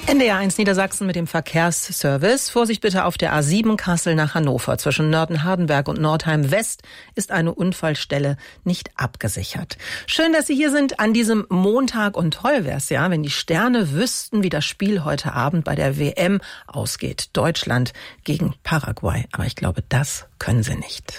NDR1 Niedersachsen mit dem Verkehrsservice. Vorsicht bitte auf der A7 Kassel nach Hannover. Zwischen Nörten-Hardenberg und Nordheim West ist eine Unfallstelle nicht abgesichert. Schön, dass Sie hier sind an diesem Montag, und toll wär's ja, wenn die Sterne wüssten, wie das Spiel heute Abend bei der WM ausgeht. Deutschland gegen Paraguay. Aber ich glaube, das können sie nicht.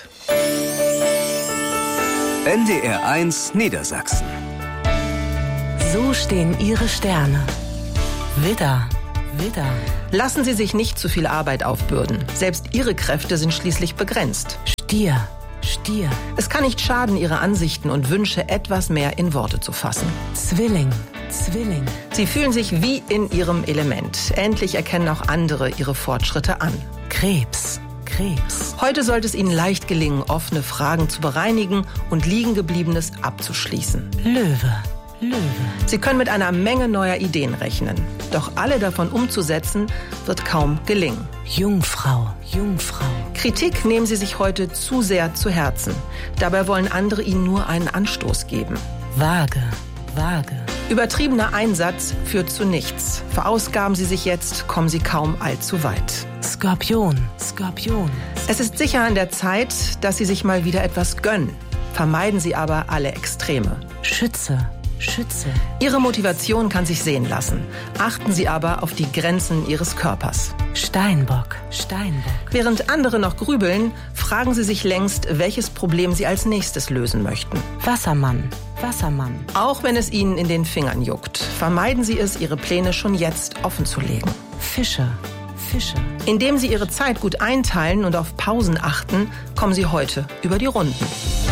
NDR1 Niedersachsen. So stehen Ihre Sterne. Widder, Widder. Lassen Sie sich nicht zu viel Arbeit aufbürden. Selbst Ihre Kräfte sind schließlich begrenzt. Stier, Stier. Es kann nicht schaden, Ihre Ansichten und Wünsche etwas mehr in Worte zu fassen. Zwilling, Zwilling. Sie fühlen sich wie in Ihrem Element. Endlich erkennen auch andere Ihre Fortschritte an. Krebs, Krebs. Heute sollte es Ihnen leicht gelingen, offene Fragen zu bereinigen und Liegengebliebenes abzuschließen. Löwe, Löwe. Sie können mit einer Menge neuer Ideen rechnen. Doch alle davon umzusetzen, wird kaum gelingen. Jungfrau, Jungfrau. Kritik nehmen Sie sich heute zu sehr zu Herzen. Dabei wollen andere Ihnen nur einen Anstoß geben. Waage, Waage. Übertriebener Einsatz führt zu nichts. Verausgaben Sie sich jetzt, kommen Sie kaum allzu weit. Skorpion, Skorpion. Es ist sicher an der Zeit, dass Sie sich mal wieder etwas gönnen. Vermeiden Sie aber alle Extreme. Schütze, Schütze. Ihre Motivation kann sich sehen lassen. Achten Sie aber auf die Grenzen Ihres Körpers. Steinbock, Steinbock. Während andere noch grübeln, fragen Sie sich längst, welches Problem Sie als nächstes lösen möchten. Wassermann, Wassermann. Auch wenn es Ihnen in den Fingern juckt, vermeiden Sie es, Ihre Pläne schon jetzt offenzulegen. Fische, Fische. Indem Sie Ihre Zeit gut einteilen und auf Pausen achten, kommen Sie heute über die Runden.